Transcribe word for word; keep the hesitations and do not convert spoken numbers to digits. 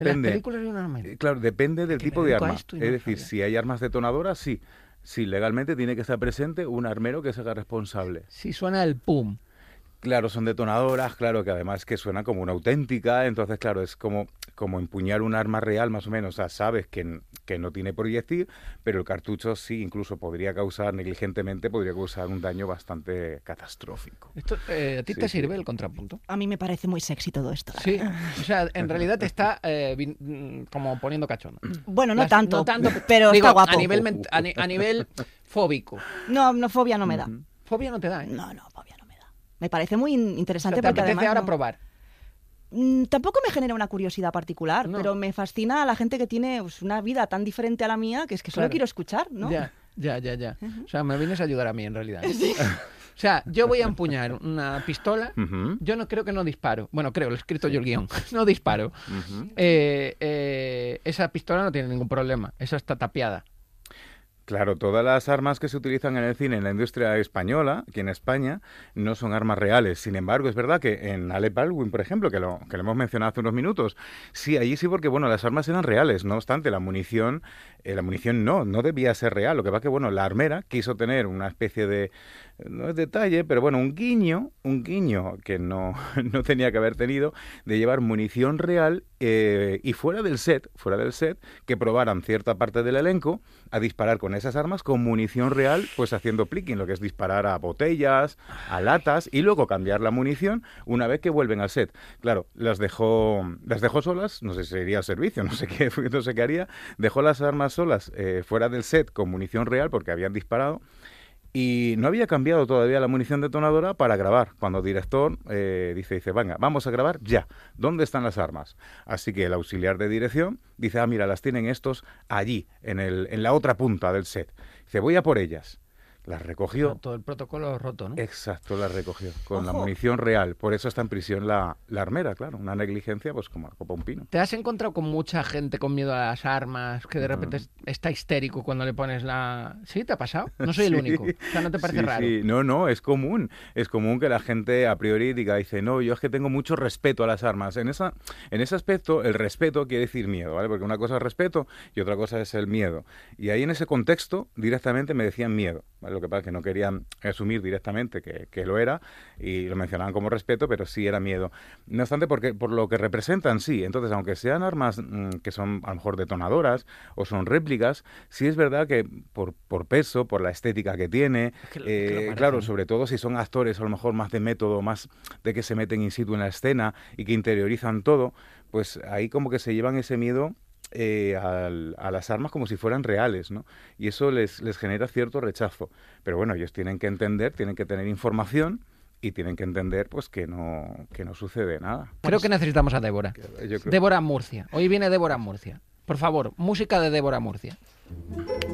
En las películas hay un arma. Claro, depende del Que tipo me de dedico a arma. esto y Es no decir, sabía. si hay armas detonadoras, sí. Sí, legalmente tiene que estar presente un armero que se haga responsable. Si suena el pum. Claro, son detonadoras, claro, que además que suena como una auténtica, entonces, claro, es como, como empuñar un arma real, más o menos. O sea, sabes que, n- que no tiene proyectil, pero el cartucho sí, incluso podría causar, negligentemente, podría causar un daño bastante catastrófico. Esto, eh, ¿A ti Sí, te sí. sirve el contrapunto? A mí me parece muy sexy todo esto. Sí, o sea, en realidad te está eh, vin- mm, como poniendo cachondo. Bueno, no Las- tanto, no tanto, pero digo, está guapo. A nivel, ment- a, ni- a nivel fóbico. No, no, fobia no me da. Ujú. Fobia no te da, ¿eh? No, no, fobia no me da. Me parece muy in- O interesante sea, te porque apetece además ahora no- probar. Mm, tampoco me genera una curiosidad particular, No. pero me fascina a la gente que tiene pues, una vida tan diferente a la mía que es que solo Claro. quiero escuchar, ¿no? Ya, ya, ya, ya. O sea, me vienes a ayudar a mí, en realidad. O sea, yo voy a empuñar una pistola. Ujú, Yo no creo que no disparo. Bueno, creo, lo he escrito yo el guión. No disparo. ujú. Eh, eh, esa pistola no tiene ningún problema. Esa está tapiada. Claro, todas las armas que se utilizan en el cine, en la industria española, aquí en España, no son armas reales. Sin embargo, es verdad que en Alec Baldwin, por ejemplo, que lo, que lo hemos mencionado hace unos minutos, sí, allí sí, porque bueno, las armas eran reales. No obstante, la munición, eh, la munición no, no debía ser real. Lo que pasa que, bueno, la armera quiso tener una especie de, no es detalle, pero bueno, un guiño, un guiño que no, no tenía que haber tenido, de llevar munición real eh, y fuera del set, fuera del set, que probaran cierta parte del elenco a disparar con esas armas con munición real, pues haciendo plicking, lo que es disparar a botellas, a latas y luego cambiar la munición una vez que vuelven al set. Claro, las dejó, las dejó solas, no sé si iría al servicio, no sé qué, no sé qué haría, dejó las armas solas eh, fuera del set con munición real porque habían disparado. Y no había cambiado todavía la munición detonadora para grabar. Cuando el director eh, dice, dice, venga, vamos a grabar ya. ¿Dónde están las armas? Así que el auxiliar de dirección dice, ah, mira, las tienen estos allí, en, el, en la otra punta del set. Dice, voy a por ellas. Las recogió. Todo el protocolo roto, ¿no? Exacto, las recogió. Con la Ojo. munición real. Por eso está en prisión la, la armera, claro. Una negligencia, pues como copa un pino. ¿Te has encontrado con mucha gente con miedo a las armas, que de repente es- está histérico cuando le pones la... ¿Sí? ¿Te ha pasado? No soy el Sí. único. O sea, ¿no te parece Sí, raro? sí. No, no, es común. Es común que la gente a priori diga, dice, no, yo es que tengo mucho respeto a las armas. En esa, en ese aspecto, el respeto quiere decir miedo, ¿vale? Porque una cosa es respeto y otra cosa es el miedo. Y ahí en ese contexto, directamente me decían miedo, ¿vale? Lo que pasa es que no querían asumir directamente que, que lo era y lo mencionaban como respeto, pero sí era miedo. No obstante, porque, por lo que representan, sí. Entonces, aunque sean armas mm, que son a lo mejor detonadoras o son réplicas, sí es verdad que por, por peso, por la estética que tiene, Es que lo- eh, que lo parecen. claro, sobre todo si son actores a lo mejor más de método, más de que se meten in situ en la escena y que interiorizan todo, pues ahí como que se llevan ese miedo eh, al- a las armas como si fueran reales, ¿no? Y eso les, les genera cierto rechazo. Pero bueno, ellos tienen que entender, tienen que tener información y tienen que entender pues que no, que no sucede nada. Creo que necesitamos a Débora. Yo creo- Débora Murcia. Hoy viene Débora Murcia. Por favor, música de Débora Murcia.